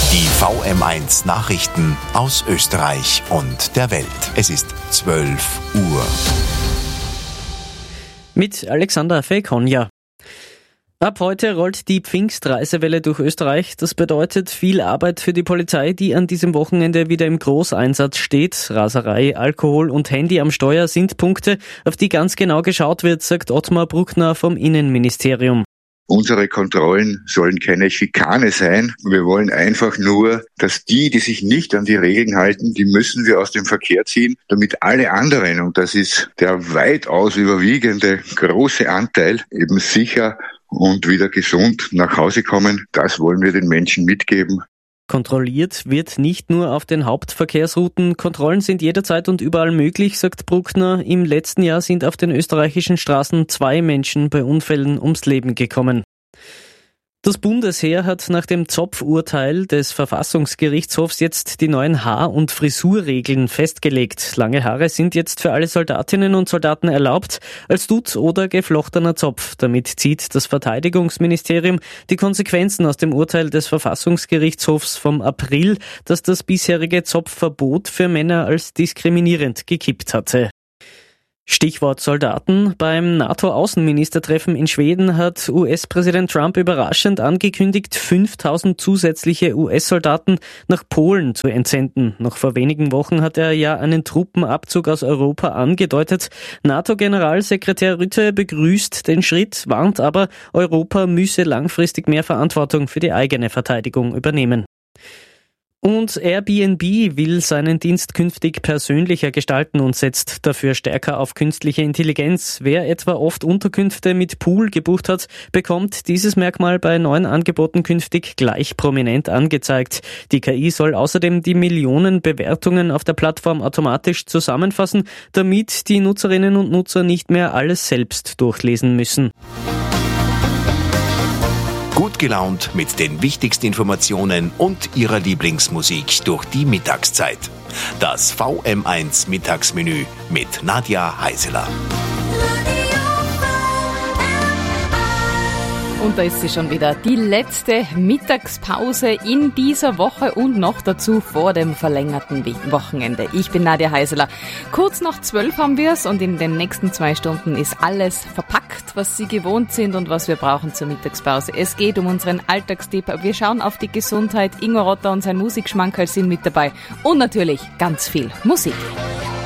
Die VM1 Nachrichten aus Österreich und der Welt. Es ist 12 Uhr. Mit Alexander Fekonja. Ab heute rollt die Pfingstreisewelle durch Österreich. Das bedeutet viel Arbeit für die Polizei, die an diesem Wochenende wieder im Großeinsatz steht. Raserei, Alkohol und Handy am Steuer sind Punkte, auf die ganz genau geschaut wird, sagt Ottmar Bruckner vom Innenministerium. Unsere Kontrollen sollen keine Schikane sein. Wir wollen einfach nur, dass die sich nicht an die Regeln halten, die müssen wir aus dem Verkehr ziehen, damit alle anderen, und das ist der weitaus überwiegende große Anteil, eben sicher und wieder gesund nach Hause kommen. Das wollen wir den Menschen mitgeben. Kontrolliert wird nicht nur auf den Hauptverkehrsrouten. Kontrollen sind jederzeit und überall möglich, sagt Bruckner. Im letzten Jahr sind auf den österreichischen Straßen 2 Menschen bei Unfällen ums Leben gekommen. Das Bundesheer hat nach dem Zopf-Urteil des Verfassungsgerichtshofs jetzt die neuen Haar- und Frisurregeln festgelegt. Lange Haare sind jetzt für alle Soldatinnen und Soldaten erlaubt, als Dutt oder geflochtener Zopf. Damit zieht das Verteidigungsministerium die Konsequenzen aus dem Urteil des Verfassungsgerichtshofs vom April, das das bisherige Zopfverbot für Männer als diskriminierend gekippt hatte. Stichwort Soldaten. Beim NATO-Außenministertreffen in Schweden hat US-Präsident Trump überraschend angekündigt, 5.000 zusätzliche US-Soldaten nach Polen zu entsenden. Noch vor wenigen Wochen hat er ja einen Truppenabzug aus Europa angedeutet. NATO-Generalsekretär Rutte begrüßt den Schritt, warnt aber, Europa müsse langfristig mehr Verantwortung für die eigene Verteidigung übernehmen. Und Airbnb will seinen Dienst künftig persönlicher gestalten und setzt dafür stärker auf künstliche Intelligenz. Wer etwa oft Unterkünfte mit Pool gebucht hat, bekommt dieses Merkmal bei neuen Angeboten künftig gleich prominent angezeigt. Die KI soll außerdem die Millionen Bewertungen auf der Plattform automatisch zusammenfassen, damit die Nutzerinnen und Nutzer nicht mehr alles selbst durchlesen müssen. Gut gelaunt mit den wichtigsten Informationen und Ihrer Lieblingsmusik durch die Mittagszeit. Das VM1 Mittagsmenü mit Nadja Heiseler. Und da ist sie schon wieder, die letzte Mittagspause in dieser Woche und noch dazu vor dem verlängerten Wochenende. Ich bin Nadja Heiseler. Kurz nach 12 haben wir es und in den nächsten 2 Stunden ist alles verpackt, was Sie gewohnt sind und was wir brauchen zur Mittagspause. Es geht um unseren Alltagstipp. Wir schauen auf die Gesundheit. Ingo Rotter und sein Musikschmankerl sind mit dabei. Und natürlich ganz viel Musik.